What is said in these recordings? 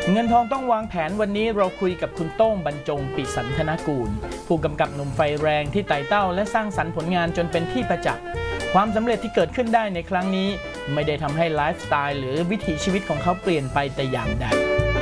เงินทองต้องวางแผนวันนี้เราคุยกับคุณโต้งบรรจงปิสันธนกูลผู้กำกับหนุ่มไฟแรงที่ไต่เต้าและสร้างสรรค์ผลงานจนเป็นที่ประจักษ์ความสำเร็จที่เกิดขึ้นได้ในครั้งนี้ไม่ได้ทำให้ไลฟ์สไตล์หรือวิถีชีวิตของเขาเปลี่ยนไปแต่อย่างใด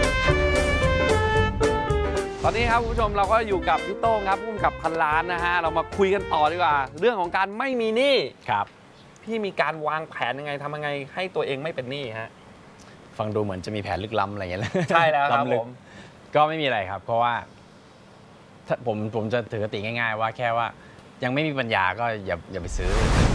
ตอนนี้ครับคุณผู้ชมเราก็อยู่กับพี่โต้งครับผู้กำกับพันล้านนะฮะเรามาคุยกันต่อดีกว่าเรื่องของการไม่มีหนี้ครับพี่มีการวางแผนยังไงทำยังไงให้ตัวเองไม่เป็นหนี้ฮะฟังดูเหมือนจะมีแผนลึกล้ำอะไรอย่างเงี้ยใช่แล้วครับผมก็ไม่มีอะไรครับเพราะว่าผมจะถือคติง่ายๆว่าแค่ว่ายังไม่มีปัญญาก็อย่าไปซื้อ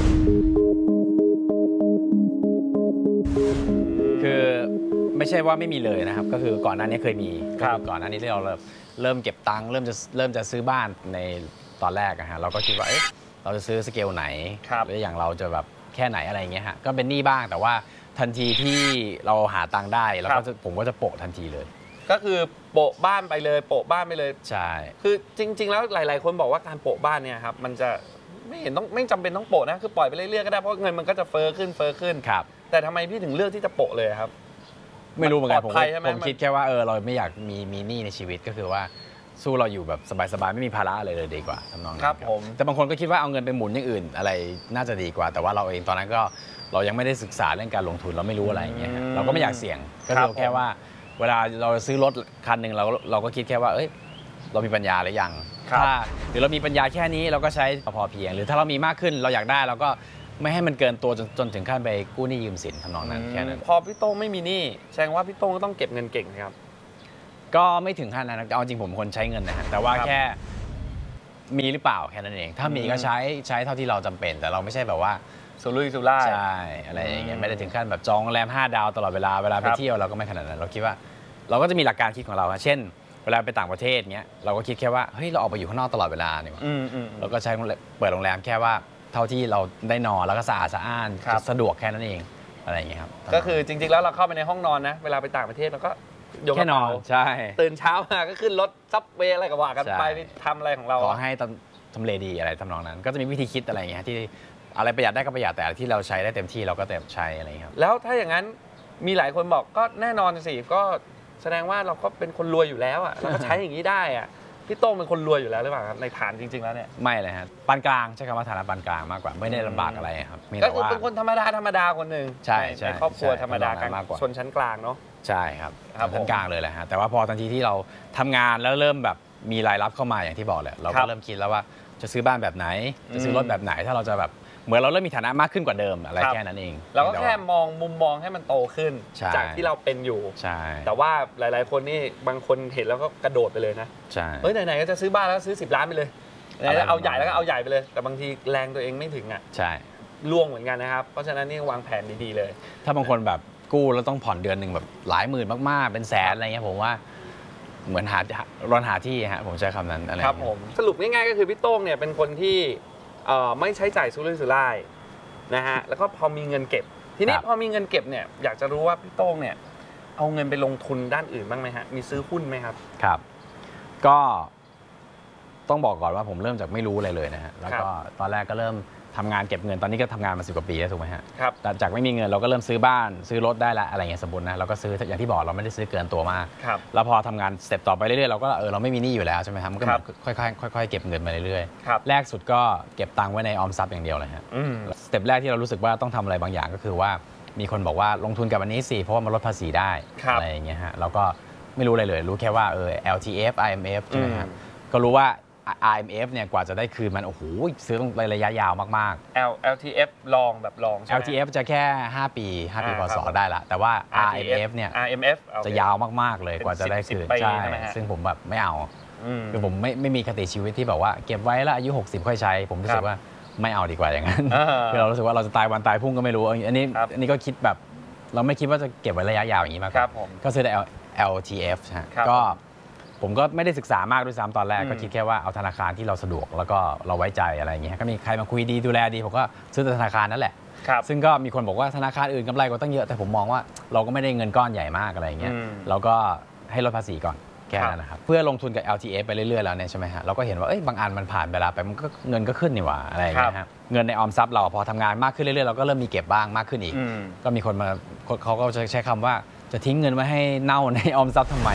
คือไม่ใช่ว่าไม่มีเลยนะครับก็คือก่อนหน้านี้เคยมีก็คือก่อนหน้านี้ที่เราเริ่มเก็บตังค์เริ่มจะซื้อบ้านในตอนแรกอะฮะเราก็คิดว่าเราจะซื้อสเกลไหนหรืออย่างเราจะแบบแค่ไหนอะไรเงี้ยฮะก็เป็นหนี้บ้างแต่ว่าทันทีที่เราหาตังค์ได้แล้วก็ผมก็จะโปะทันทีเลยก็คือโปะบ้านไปเลยโปะบ้านไปเลยใช่คือจริงๆแล้วหลายๆคนบอกว่าการโปะบ้านเนี่ยครับมันจะไม่จำเป็นต้องโปะนะคือปล่อยไปเรื่อยๆก็ได้เพราะเงินมันก็จะเฟ้อขึ้นครับแต่ทำไมพี่ถึงเลือกที่จะโปะเลยครับไม่รู้เหมือนกันผมคิดแค่ว่าเราไม่อยากมีหนี้ในชีวิตก็คือว่าสู้เราอยู่แบบสบายๆไม่มีภาระอะไรเลยดีกว่าทำนองนั้นครับผมแต่บางคนก็คิดว่าเอาเงินไปหมุนอย่างอื่นอะไรน่าจะดีกว่าแต่ว่าเราเองตอนนั้นก็เรายังไม่ได้ศึกษาเรื่องการลงทุนเราไม่รู้อะไรอย่างเงี้ยเราก็ไม่อยากเสี่ยงก็คือแค่ว่าเวลาเราซื้อรถคันหนึ่งเราก็คิดแค่ว่าเรามีปัญญาหรือยังถ้าหรือเรามีปัญญาแค่นี้เราก็ใช้พอเพียงหรือถ้าเรามีมากขึ้นเราอยากได้เราก็ไม่ให้มันเกินตัวจนถึงขั้นไปกู้หนี้ยืมสินทำนองนั้นแค่นั้นพอพี่โต้งไม่มีหนี้แสดงว่าพี่โต้งก็ต้องเก็บเงินเก่งครับก็ไม่ถึงขั้นนั้นเอาจริงผมเป็นคนใช้เงินนะฮะแต่ว่าแค่มีหรือเปล่าแค่นั้นเองถ้ามีก็ใช้เท่าที่เราจำเป็นแต่เราไม่ใช่แบบว่าสุรุ่ยสุร่ายใช่อะไรอย่างเงี้ยไม่ได้ถึงขั้นแบบจองโรงแรม5 ดาวตลอดเวลาไปเที่ยวเราก็ไม่ขนาดนั้นเราคิดว่าเราก็จะมีหลักการคิดของเราเช่นเวลาไปต่างประเทศเงี้ยเราก็คิดแค่ว่าเฮ้ยเราออกไปอยู่ข้างนอกตลอดเวลาเนี่ยเราก็ใช้เปิดโรงแรมแค่ว่าเท่าที่เราได้นอนแล้วก็สะอาดสะอ้านสะดวกแค่นั้นเองอะไรอย่างเงี้ยครับก็คือจริงๆแล้วเราเข้าไปในห้องนอนนะเวลาไปต่างประเทศเราก็แค่นอนใช่ตื่นเช้ามาก็ขึ้นรถซับเวย์อะไรก็ว่ากันไปทำอะไรของเราขอให้ทำเลดีอะไรทำนองนั้นก็จะมีวิธีคิดอะไรอย่างเงี้ยที่อะไรประหยัดได้ก็ประหยัดแต่ที่เราใช้ได้เต็มที่เราก็เต็มใช้อะไรครับแล้วถ้าอย่างนั้นมีหลายคนบอกก็แน่นอนสิก็แสดงว่าเราก็เป็นคนรวยอยู่แล้วอ่ะเราก็ใช้อย่างนี้ได้อ่ะพี่โต้งเป็นคนรวยอยู่แล้วหรือเปล่าครับในฐานจริงๆแล้วเนี่ยไม่เลยฮะปานกลางใช้คำว่าฐานะปานกลางมากกว่าไม่ได้ลำบากอะไรครับก็คือเป็นคนธรรมดาคนหนึ่งในครอบครัวธรรมดากลางชนชั้นกลางเนาะใช่ครับชั้นกลางเลยแหละฮะแต่ว่าพอทันทีที่เราทำงานแล้วเริ่มแบบมีรายรับเข้ามาอย่างที่บอกแหละเราก็เริ่มคิดแล้วว่าจะซื้อบ้านแบบไหนจะซื้อรถแบบไหนถ้าเราจะแบบเหมือนเราเริ่มมีฐานะมากขึ้นกว่าเดิมอะไรแค่นั้นเองเราก็แค่มองมุมมองให้มันโตขึ้นจากที่เราเป็นอยู่ใช่แต่ว่าหลายๆคนนี่บางคนเห็นแล้วก็กระโดดไปเลยนะใช่ไหนๆก็จะซื้อบ้านแล้วซื้อ10 ล้านไปเลยแล้วเอาใหญ่แล้วก็เอาใหญ่ไปเลยแต่บางทีแรงตัวเองไม่ถึงอ่ะใช่ล่วงเหมือนกันนะครับเพราะฉะนั้นนี่วางแผนดีๆเลยถ้าบางคนแบบกู้แล้วต้องผ่อนเดือนหนึ่งแบบหลายหมื่นมากๆเป็นแสนอะไรเงี้ยผมว่าเหมือนรอนหาที่ฮะผมใช้คำนั้นอะไรครับผมสรุปง่ายๆก็คือพี่โต้งเนี่ยเป็นคนที่ไม่ใช้จ่ายสุรุ่ยสุร่ายนะฮะแล้วก็พอมีเงินเก็บทีนี้พอมีเงินเก็บเนี่ยอยากจะรู้ว่าพี่โต้งเนี่ยเอาเงินไปลงทุนด้านอื่นบ้างไหมฮะมีซื้อหุ้นไหมครับครับก็ต้องบอกก่อนว่าผมเริ่มจากไม่รู้อะไรเลยนะฮะแล้วก็ตอนแรกก็เริ่มทำงานเก็บเงินตอนนี้ก็ทำงานมา10 กว่าปีแล้วถูกไหมฮะครับจากไม่มีเงินเราก็เริ่มซื้อบ้านซื้อรถได้ละอะไรเงี้ยสมบูรณ์นะเราก็ซื้ออย่างที่บอกเราไม่ได้ซื้อเกินตัวมากแล้วพอทำงานสเต็ปต่อไปเรื่อยๆเราก็เราไม่มีหนี้อยู่แล้วใช่ไหมครับมันก็ค่อยๆเก็บเงินมาเรื่อยๆแรกสุดก็เก็บตังค์ไว้ในออมทรัพย์อย่างเดียวเลยฮะสเต็ปแรกที่เรารู้สึกว่าต้องทำอะไรบางอย่างก็คือว่ามีคนบอกว่าลงทุนกับอันนี้สิเพราะว่ามันลดภาษีได้อะไรอย่างเงี้ยฮะเราก็ไม่รู้อะไรเลยรู้แค่ว่าLTF IMF ใช่ไหมครับก็รู้ว่าIMF เนี่ยกว่าจะได้คืนมันโอ้โหซื้อต้องระยะยาวมากๆ LTF ลองใช่ไหม LTF จะแค่5 ปีพศได้ละแต่ว่า IMF เนี่ยจะยาวมากๆเลยกว่าจะได้คืนใช่ซึ่งผมแบบไม่เอาคือผมไม่มีคติชีวิตที่แบบว่าเก็บไว้แล้วอายุ60ค่อยใช้ผมรู้สึกว่าไม่เอาดีกว่าอย่างนั้นคือเรารู้สึกว่าเราจะตายวันตายพรุ่งก็ไม่รู้อันนี้ก็คิดแบบเราไม่คิดว่าจะเก็บไว้ระยะยาวอย่างนี้มากก็ซื้อแต่ LTF ก็ผมก็ไม่ได้ศึกษามากด้วยซ้ำตอนแรกก็คิดแค่ว่าเอาธนาคารที่เราสะดวกแล้วก็เราไว้ใจอะไรอย่างเงี้ยก็มีใครมาคุยดีดูแลดีผมก็ซื้อธนาคารนั่นแหละซึ่งก็มีคนบอกว่าธนาคารอื่นกำไรก็ตั้งเยอะแต่ผมมองว่าเราก็ไม่ได้เงินก้อนใหญ่มากอะไรอย่างเงี้ยเราก็ให้ลดภาษีก่อนแค่นั้นนะครับเพื่อลงทุนกับ LTF ไปเรื่อยๆแล้วเนี่ยใช่ไหมฮะเราก็เห็นว่าบางอันมันผ่านเวลาไปมันก็เงินก็ขึ้นนี่หว่าอะไรอย่างเงี้ยครับเงินในออมทรัพย์เราพอทำงานมากขึ้นเรื่อยๆเราก็เริ่มมีเก็บบ้างมากขึ้นอีกก็มีคนมาเขาก็ใช้คำว่าจะทิ้งเงินไว้ให้เน่าในออมทรัพย์ทำไม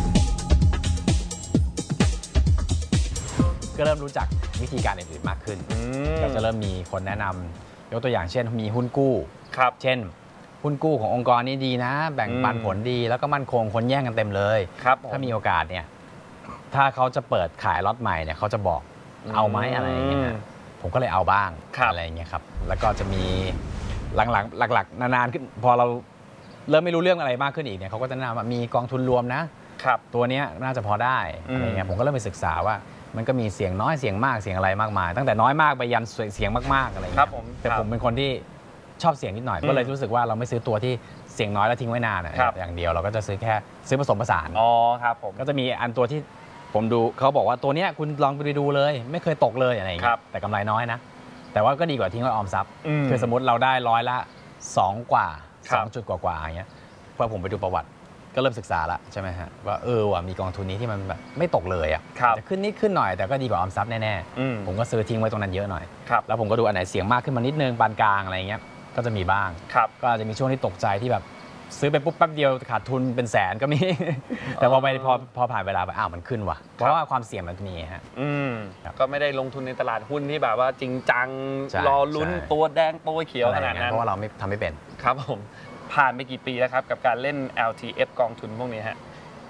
ก็เริ่มรู้จักวิธีการอื่นๆมากขึ้นก็จะเริ่มมีคนแนะนำยกตัวอย่างเช่นมีหุ้นกู้เช่นหุ้นกู้ขององค์กรนี้ดีนะแบ่งปันผลดีแล้วก็มั่นคงคนแย่งกันเต็มเลยถ้ามีโอกาสเนี่ยถ้าเขาจะเปิดขายล็อตใหม่เนี่ยเขาจะบอกเอาไหมอะไรอย่างเงี้ยผมก็เลยเอาบ้างอะไรอย่างเงี้ยครับแล้วก็จะมีหลักๆนานๆขึ้นพอเราเริ่มไม่รู้เรื่องอะไรมากขึ้นอีกเนี่ยเขาก็จะแนะนำว่ามีกองทุนรวมนะตัวนี้น่าจะพอได้อะไรเงี้ยผมก็เริ่มไปศึกษาว่ามันก็มีเสียงน้อยเสียงมากเสียงอะไรมากมายตั้งแต่น้อยมากไปยันเสียงมากๆอะไรเงี้ยแต่ผมเป็นคนที่ชอบเสียงนิดหน่อยก็เลยรู้สึกว่าเราไม่ซื้อตัวที่เสียงน้อยแล้วทิ้งไว้นานอย่างเดียวเราก็จะซื้อแค่ซื้อผสมผสานครับผมก็จะมีอันตัวที่ผมดูเขาบอกว่าตัวนี้คุณลองไปดูเลยไม่เคยตกเลยอะไรอย่างเงี้ยแต่กำไรน้อยนะแต่ว่าก็ดีกว่าทิ้งไว้ออมทรัพย์คือสมมติเราได้100% กว่า2 จุดกว่าอย่างเงี้ยพอผมไปดูประวัติก็เริ่มศึกษาละใช่ไหมฮะว่าว่ะมีกองทุนนี้ที่มันแบบไม่ตกเลยอ่ะจะขึ้นนิดขึ้นหน่อยแต่ก็ดีกว่าออมทรัพย์แน่ๆผมก็ซื้อทิ้งไว้ตรงนั้นเยอะหน่อยแล้วผมก็ดูอันไหนเสียงมากขึ้นมานิดนึงปานกลางอะไรเงี้ยก็จะมีบ้างก็อาจจะมีช่วงที่ตกใจที่แบบซื้อไปปุ๊บแป๊บเดียวขาดทุนเป็นแสนก็มีแต่พอผ่านเวลาไปมันขึ้นว่ะเพราะว่าความเสี่ยงมันมีฮะก็ไม่ได้ลงทุนในตลาดหุ้นที่แบบว่าจริงจังรอลุ้นตัวแดงตัวเขียวขนาดนั้นเพราะว่าเราทำไม่เป็นครับผมผ่านไปกี่ปีแล้วครับกับการเล่น LTF กองทุนพวกนี้ฮะ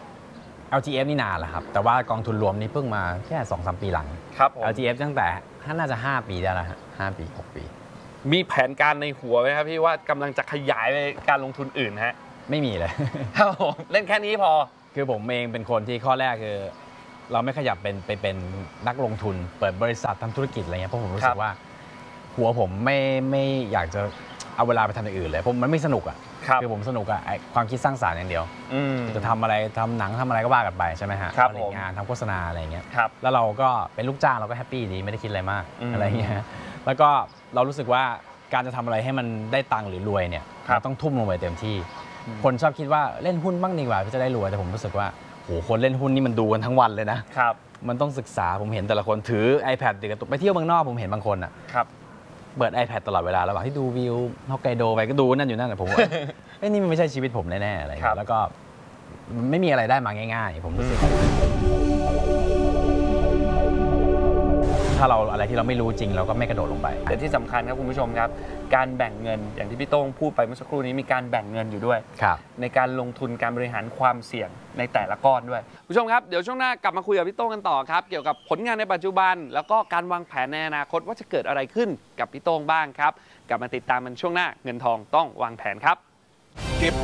LTF นี่นานแล้วครับแต่ว่ากองทุนรวมนี่เพิ่งมาแค่ 2-3 ปีหลังครับ LTF ตั้งแต่น่าจะ5 ปีได้แล้วฮะ5 ปี 6 ปีมีแผนการในหัวไหมครับพี่ว่ากำลังจะขยายไปการลงทุนอื่นฮะไม่มีเลยครับผมเล่นแค่นี้พอคือผมเองเป็นคนที่ข้อแรกคือเราไม่ขยับเป็นนักลงทุนเปิดบริษัททำธุรกิจอะไรเงี้ยเพราะผมรู้สึกว่าหัวผมไม่อยากจะเอาเวลาไปทำอย่างอื่นเลยผมมันไม่สนุกอ่ะคือผมสนุกอ่ะความคิดสร้างสรรค์อย่างเดียวจะทำอะไรทำหนังทำอะไรก็ว่ากันไปใช่ไหมฮะผลิตงานทำโฆษณาอะไรเงี้ยแล้วเราก็เป็นลูกจ้างเราก็แฮปปี้ดีไม่ได้คิดอะไรมากอะไรเงี้ยแล้วก็เรารู้สึกว่าการจะทำอะไรให้มันได้ตังค์หรือรวยเนี่ยเราต้องทุ่มลงไปเต็มที่คนชอบคิดว่าเล่นหุ้นบ้างดีกว่าจะได้รวยแต่ผมรู้สึกว่าโหคนเล่นหุ้นนี่มันดูกันทั้งวันเลยนะมันต้องศึกษาผมเห็นแต่ละคนถือ iPad เด็กไปเที่ยวเมืองนอกผมเห็นบางคนอ่ะเปิด iPad ตลอดเวลาระหว่างที่ดูวิวฮอกไกโดไปก็ดูนั่นอยู่นั่นแต่ผมว่านี่มันไม่ใช่ชีวิตผมแน่ๆอะไรแล้วก็ไม่มีอะไรได้มาง่ายๆผมรู้สึกถ้าเราอะไรที่เราไม่รู้จริงเราก็ไม่กระโดดลงไปแต่ที่สำคัญครับคุณผู้ชมครับการแบ่งเงินอย่างที่พี่โต้งพูดไปเมื่อสักครู่นี้มีการแบ่งเงินอยู่ด้วยในการลงทุนการบริหารความเสี่ยงในแต่ละก้อนด้วยผู้ชมครับเดี๋ยวช่วงหน้ากลับมาคุยกับพี่โต้งกันต่อครับเกี่ยวกับผลงานในปัจจุบันแล้วก็การวางแผนในอนาคตว่าจะเกิดอะไรขึ้นกับพี่โต้งบ้างครับกลับมาติดตามมันช่วงหน้าเงินทองต้องวางแผนครับ